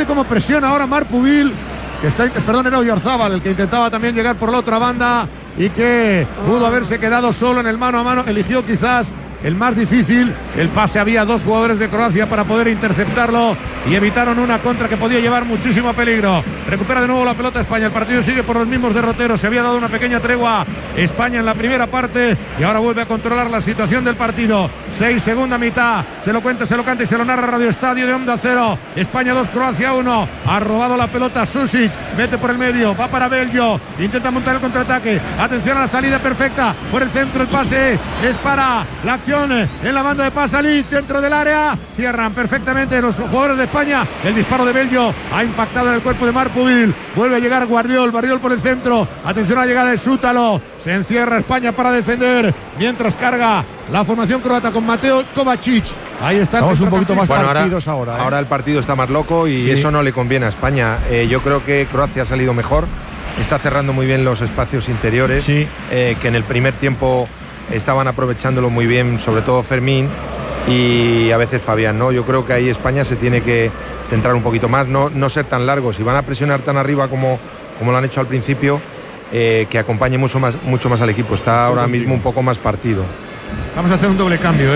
Fíjate cómo presiona ahora Marpubil, que está, perdón, era Oyarzábal el que intentaba también llegar por la otra banda y que pudo haberse quedado solo en el mano a mano. Eligió quizás el más difícil. El pase, había dos jugadores de Croacia para poder interceptarlo y evitaron una contra que podía llevar muchísimo peligro. Recupera de nuevo la pelota España. El partido sigue por los mismos derroteros. Se había dado una pequeña tregua España en la primera parte y ahora vuelve a controlar la situación del partido. 6, segunda mitad. Se lo cuenta, se lo canta y se lo narra Radio Estadio de Onda Cero. España 2, Croacia 1. Ha robado la pelota Susic. Mete por el medio. Va para Belgio. Intenta montar el contraataque. Atención a la salida perfecta. Por el centro el pase es para la acción en la banda de Pasalic dentro del área. Cierran perfectamente los jugadores de España. El disparo de Belgio ha impactado en el cuerpo de Marpubil. Vuelve a llegar Guardiol por el centro. Atención a la llegada de Sútalo. Se encierra España para defender mientras carga la formación croata con Mateo Kovacic. Ahí está. Vamos un poquito más partidos ahora. Ahora el partido está más loco y eso no le conviene a España. Yo creo que Croacia ha salido mejor. Está cerrando muy bien los espacios interiores. Que en el primer tiempo estaban aprovechándolo muy bien, sobre todo Fermín y a veces Fabián, ¿no? Yo creo que ahí España se tiene que centrar un poquito más, no ser tan largos. Si van a presionar tan arriba como lo han hecho al principio, que acompañe mucho más al equipo. Está ahora mismo un poco más partido. Vamos a hacer un doble cambio,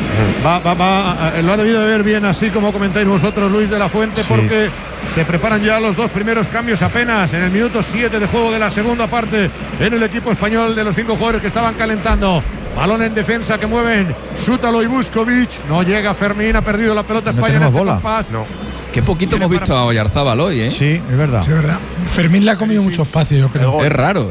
lo ha debido de ver bien, así como comentáis vosotros, Luis de la Fuente, porque se preparan ya los dos primeros cambios apenas en el minuto 7 de juego de la segunda parte en el equipo español, de los 5 jugadores que estaban calentando. Balón en defensa que mueven Sútalo y Vuskovic. No llega Fermín, ha perdido la pelota España en este compás. Qué poquito hemos visto a Oyarzábal hoy, ¿eh? Sí, es verdad. Sí, es verdad. Fermín le ha comido mucho espacio, yo creo. Es raro.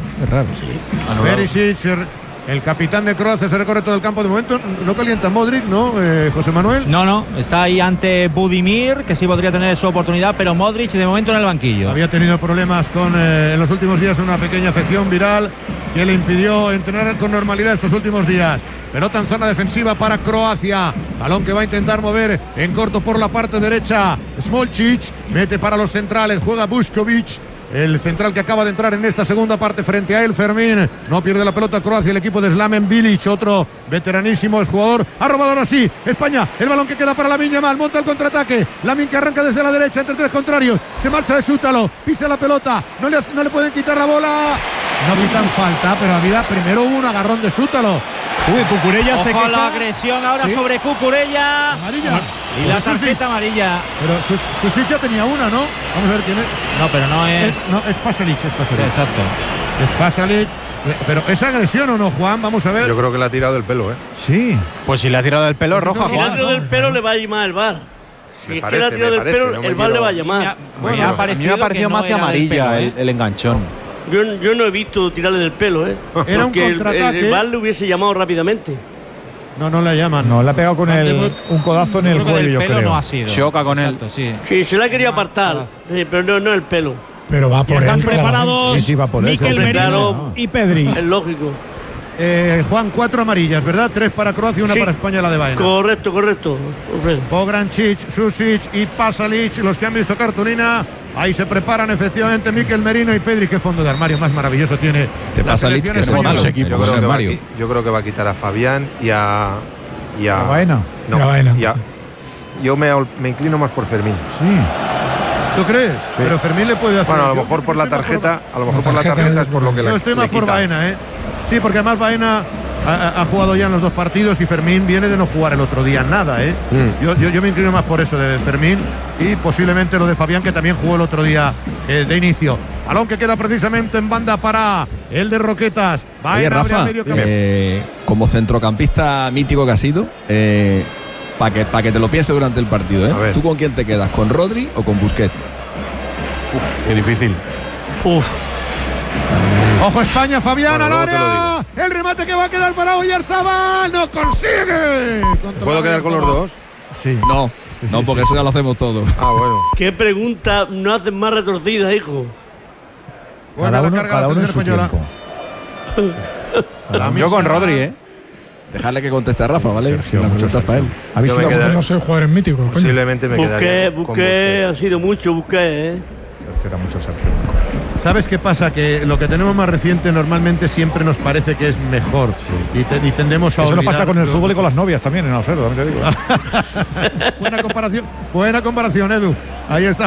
Perisic, el capitán de Croacia, se recorre todo el campo. De momento no calienta Modric, ¿no, José Manuel? No, está ahí ante Budimir, que sí podría tener su oportunidad, pero Modric de momento en el banquillo. Había tenido problemas con en los últimos días una pequeña afección viral que le impidió entrenar con normalidad estos últimos días. Pelota en zona defensiva para Croacia. Balón que va a intentar mover en corto por la parte derecha. Smolcic mete para los centrales. Juega Vuskovic, el central que acaba de entrar en esta segunda parte frente a él. Fermín no pierde la pelota Croacia, el equipo de Slaven Bilic, otro veteranísimo jugador. Ha robado ahora sí España, el balón que queda para Lamine Yamal, monta el contraataque. Lamine que arranca desde la derecha entre 3 contrarios, se marcha de Sútalo, pisa la pelota, no le pueden quitar la bola. No pitan falta, pero había primero un agarrón de Sútalo. Cucurella se queja. La agresión ahora sobre Cucurella. Amarilla. Y la tarjeta amarilla. Pero Susic ya tenía una, ¿no? Vamos a ver quién es. No, pero no es. Es Pasalic, Sí, exacto. Es Pasalic. Pero ¿es agresión o no, Juan? Vamos a ver. Yo creo que le ha tirado del pelo, Sí. Pues si le ha tirado del pelo, roja, Si le ha tirado del pelo, le va a llamar el VAR. Si es que le ha tirado del pelo, el VAR le va a llamar. A mí me ha parecido más amarilla el enganchón. Yo no he visto tirarle del pelo, Era un porque contraataque. el VAR le hubiese llamado rápidamente. No la llaman. No, le ha pegado con un codazo en el cuello, yo creo. No ha sido. Choca con él. Sí, se la ha querido apartar, pero no el pelo. Pero va por él. Están preparados Sí, va por él. Mikel Merino y Pedri. Es lógico. Juan, 4 amarillas, ¿verdad? 3 para Croacia y 1 para España, la de Baena. Correcto, Alfredo. Pograncic, Susic y Pasalic, los que han visto cartulina. Ahí se preparan efectivamente Mikel Merino y Pedri. Qué fondo de armario más maravilloso tiene. Pasalic, que se monta los equipos. Yo creo que va a quitar a Fabián y a Baena. No, Y a Baena. Yo me inclino más por Fermín. Sí. ¿Tú crees? Sí. Pero Fermín le puede hacer. Bueno, a lo mejor por la tarjeta, es por lo que yo estoy más por Baena, Sí, porque además Baena ha jugado ya en los 2 partidos y Fermín viene de no jugar el otro día nada, Yo me inclino más por eso de Fermín y posiblemente lo de Fabián, que también jugó el otro día de inicio. Balón que queda precisamente en banda para el de Roquetas. Oye, Rafa, como centrocampista mítico que ha sido, para que te lo pienses durante el partido, ¿tú con quién te quedas? ¿Con Rodri o con Busquets? Qué difícil. Ojo España, Fabián al área. El remate que va a quedar para Oyarzábal. ¡No consigue! ¿Puedo quedar con los dos? Sí. No, porque eso ya lo hacemos todos. Bueno. ¿Qué pregunta no haces más retorcida, hijo? Cada uno en su tiempo. Yo con Rodri, Dejarle que conteste a Rafa, ¿vale? Sergio, la pregunta es para él. ¿Habéis sido Vosotros no sois jugadores míticos. Posiblemente me quedaría. Busquets ha sido mucho, Busquets, Sergio era mucho Sergio. ¿Sabes qué pasa? Que lo que tenemos más reciente normalmente siempre nos parece que es mejor. Y tendemos a Eso nos olvidar, pasa con el fútbol y con las novias también, en Alfredo, también te digo. Buena comparación, Edu. Ahí está